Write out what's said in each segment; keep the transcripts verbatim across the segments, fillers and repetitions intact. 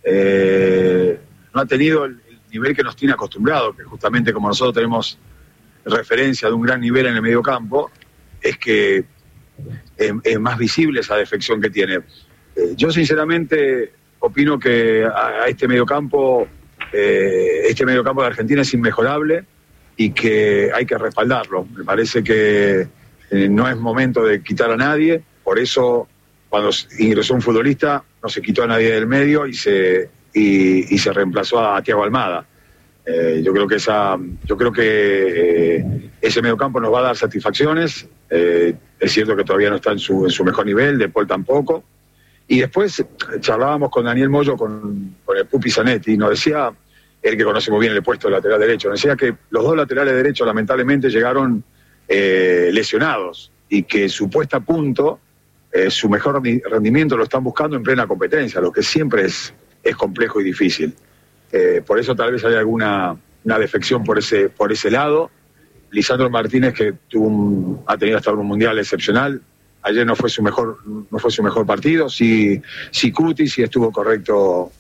eh, no ha tenido el, el nivel que nos tiene acostumbrado, que justamente como nosotros tenemos referencia de un gran nivel en el mediocampo, es que es, es más visible esa defección que tiene. Eh, yo sinceramente opino que a, a este mediocampo, eh, este mediocampo de Argentina es inmejorable y que hay que respaldarlo. Me parece que eh, no es momento de quitar a nadie, por eso cuando ingresó un futbolista no se quitó a nadie del medio y se, y, y se reemplazó a Thiago Almada. Eh, yo creo que esa, yo creo que eh, ese mediocampo nos va a dar satisfacciones. Eh, es cierto que todavía no está en su, en su mejor nivel, De Paul tampoco. Y después charlábamos con Daniel Moyo, con, con el Pupi Zanetti, y nos decía, él que conoce muy bien el puesto de lateral derecho, nos decía que los dos laterales derechos lamentablemente llegaron eh, lesionados y que su puesta a punto, eh, su mejor rendimiento lo están buscando en plena competencia, lo que siempre es, es complejo y difícil. Eh, por eso tal vez hay alguna una defección por ese, por ese lado. Lisandro Martínez, que tuvo un, ha tenido hasta un mundial excepcional, ayer no fue su mejor, no fue su mejor partido. Sí, sí Cuti, sí estuvo correcto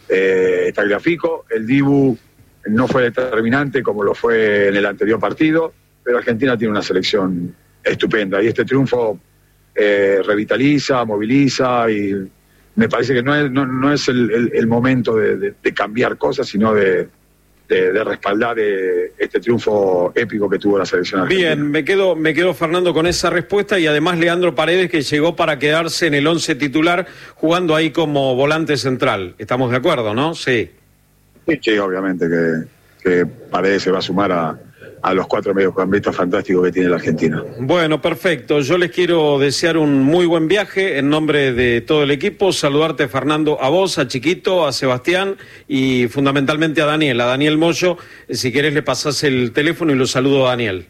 eh, Tagliafico. El Dibu no fue determinante como lo fue en el anterior partido, pero Argentina tiene una selección estupenda y este triunfo eh, revitaliza, moviliza y me parece que no es, no, no es el, el, el momento de, de, de cambiar cosas, sino de, de, de respaldar eh, este triunfo épico que tuvo la selección argentina. Bien, me quedo, me quedo Fernando con esa respuesta y además Leandro Paredes, que llegó para quedarse en el once titular jugando ahí como volante central. ¿Estamos de acuerdo, no? Sí. Sí, sí, obviamente que, que Paredes se va a sumar a, a los cuatro mediocampistas fantásticos que tiene la Argentina. Bueno, perfecto. Yo les quiero desear un muy buen viaje en nombre de todo el equipo. Saludarte, Fernando, a vos, a Chiquito, a Sebastián y fundamentalmente a Daniel, a Daniel Moyo. Si querés le pasás el teléfono y lo saludo a Daniel.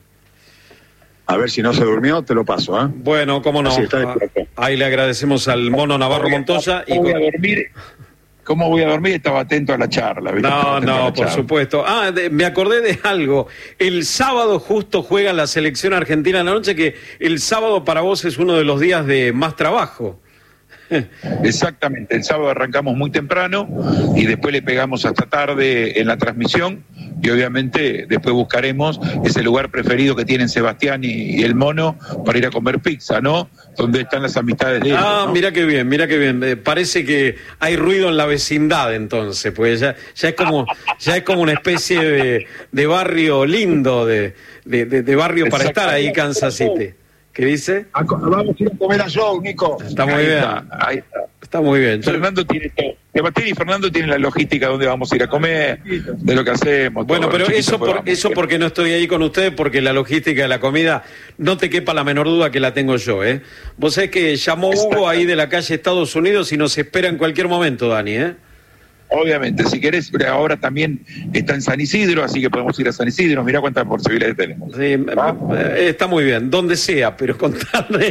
A ver si no se durmió, te lo paso, ¿eh? Bueno, cómo no. Ahí le agradecemos al Mono Navarro Montoya. ¿Cómo voy a dormir? ¿Cómo voy a dormir? Estaba atento a la charla. ¿Viste? No, no, por supuesto. Ah, de, me acordé de algo. El sábado justo juega la selección argentina en la noche, que el sábado para vos es uno de los días de más trabajo. Exactamente, el sábado arrancamos muy temprano y después le pegamos hasta tarde en la transmisión y obviamente después buscaremos ese lugar preferido que tienen Sebastián y, y el Mono para ir a comer pizza, ¿no? Donde están las amistades de ellos. Ah, ¿no? Mira qué bien, mira qué bien. Eh, parece que hay ruido en la vecindad entonces, pues ya, ya es como ya es como una especie de, de barrio lindo, de, de, de, de barrio para estar ahí, Kansas City. ¿Qué dice? A, vamos a ir a comer a Joe, Nico. Está muy ahí bien. Está, ahí está. Está muy bien. Fernando tiene todo. Sebastián y Fernando tienen la logística donde vamos a ir a comer, de lo que hacemos. Bueno, todo, pero eso, por, eso porque no estoy ahí con ustedes, porque la logística de la comida, no te quepa la menor duda que la tengo yo, ¿eh? Vos sabés que llamó Hugo ahí de la calle Estados Unidos y nos espera en cualquier momento, Dani, ¿eh? Obviamente, si querés, ahora también está en San Isidro, así que podemos ir a San Isidro, mirá cuántas posibilidades tenemos. Sí, ¿Ah? Está muy bien, donde sea, pero contarle.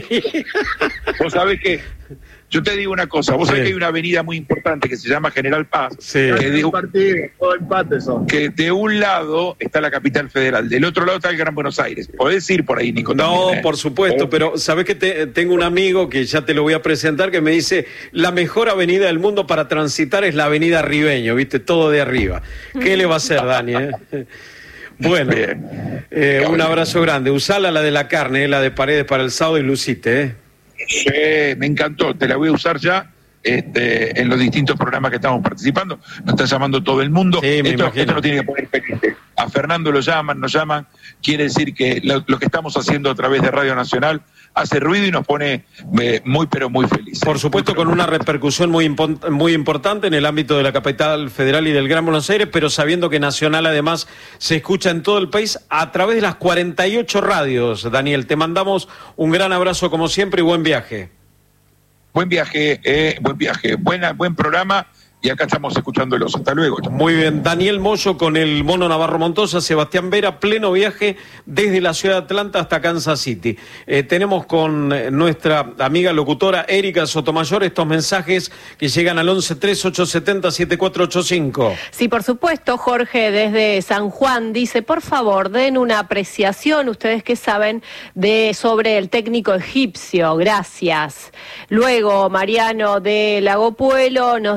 Vos sabés que, yo te digo una cosa, vos sí. sabés que hay una avenida muy importante que se llama General Paz, sí. que, de, partido, todo empate son. que de un lado está la capital federal, del otro lado está el Gran Buenos Aires. Podés ir por ahí, Nico. No, también, ¿eh? por supuesto, ¿Oh? Pero sabés que te, tengo un amigo que ya te lo voy a presentar que me dice, la mejor avenida del mundo para transitar es la avenida Ribeño, ¿viste? Todo de arriba. ¿Qué le va a hacer, Dani? Eh? Bueno, eh, un abrazo grande. Usala la de la carne, eh, la de Paredes para el sábado y lucite, ¿eh? Sí, me encantó, te la voy a usar ya este, en los distintos programas que estamos participando. Nos está llamando todo el mundo. Sí, me esto, imagino. esto no tiene que poner pendiente. A Fernando lo llaman, nos llaman. Quiere decir que lo, lo que estamos haciendo a través de Radio Nacional hace ruido y nos pone eh, muy, pero muy felices. Por supuesto, con una repercusión muy, impo- muy importante en el ámbito de la capital federal y del Gran Buenos Aires, pero sabiendo que Nacional además se escucha en todo el país a través de las cuarenta y ocho radios. Daniel, te mandamos un gran abrazo como siempre y buen viaje. Buen viaje, eh, buen viaje, buena, buen programa. Y acá estamos escuchándolos. Hasta luego. Muy bien. Daniel Moyo con el Mono Navarro Montoya, Sebastián Vera, pleno viaje desde la ciudad de Atlanta hasta Kansas City. Eh, tenemos con nuestra amiga locutora Erika Sotomayor estos mensajes que llegan al once tres ocho siete cero siete cuatro ocho cinco. Sí, por supuesto. Jorge desde San Juan dice, por favor, den una apreciación, ustedes que saben, de sobre el técnico egipcio. Gracias. Luego, Mariano de Lago Puelo nos dice,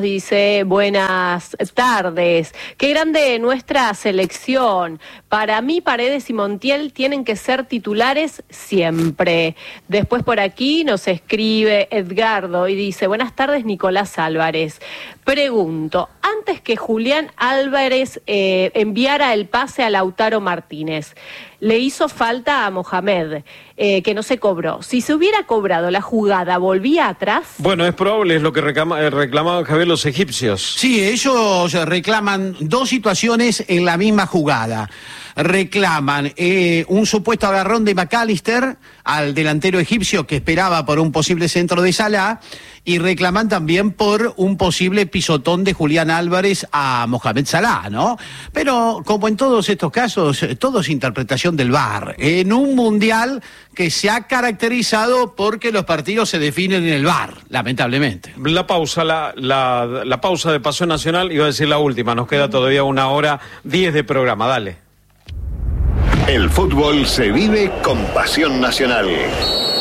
dice, buenas tardes. Qué grande nuestra selección. Para mí, Paredes y Montiel tienen que ser titulares siempre. Después por aquí nos escribe Edgardo y dice, buenas tardes, Nicolás Álvarez. Pregunto, antes que Julián Álvarez eh, enviara el pase a Lautaro Martínez, le hizo falta a Mohamed, eh, que no se cobró. Si se hubiera cobrado la jugada, ¿volvía atrás? Bueno, es probable, es lo que reclama, eh, reclamaban, Javier, los egipcios. Sí, ellos reclaman dos situaciones en la misma jugada. Reclaman eh, un supuesto agarrón de McAllister al delantero egipcio que esperaba por un posible centro de Salah, y reclaman también por un posible pisotón de Julián Álvarez a Mohamed Salah, ¿no? Pero como en todos estos casos, todo es interpretación del V A R. En un mundial que se ha caracterizado porque los partidos se definen en el V A R, lamentablemente. La pausa, la, la, la pausa de Pasión Nacional, iba a decir la última, nos queda todavía una hora diez de programa, dale. El fútbol se vive con Pasión Nacional.